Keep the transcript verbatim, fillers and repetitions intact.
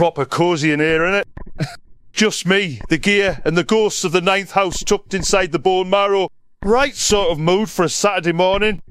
proper cosy in here, innit? Just me, the gear, and the ghosts of the ninth house tucked inside the bone marrow. Right sort of mood for a Saturday morning.